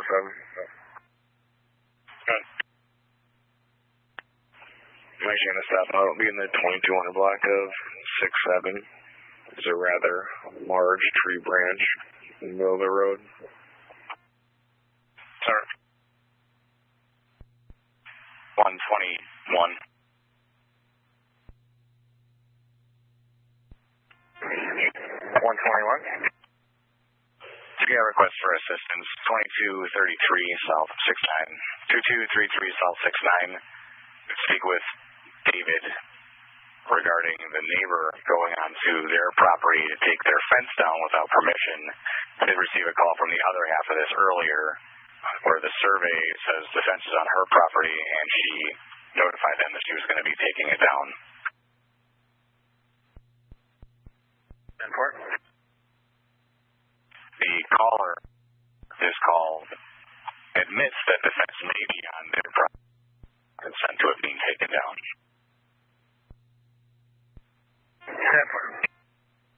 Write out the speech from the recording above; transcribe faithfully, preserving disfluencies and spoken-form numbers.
seven. Good. I'm actually going to stop out. I'll be in the twenty-two hundred block of six seven. There's a rather large tree branch in the middle of the road. Sir. one twenty-one. one twenty-one. To get a request for assistance, twenty-two thirty-three South six nine. twenty-two thirty-three South six nine. Speak with David regarding the neighbor going onto their property to take their fence down without permission. Did receive a call from the other half of this earlier where the survey says the fence is on her property and she notified them that she was going to be taking it down. Important. The caller, this call, admits that the fence may be on their property. Consent to it being taken down.